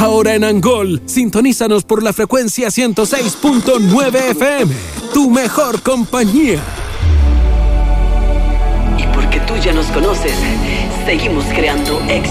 Ahora en Angol, sintonízanos por la frecuencia 106.9 FM, tu mejor compañía. Y porque tú ya nos conoces, seguimos creando éxito.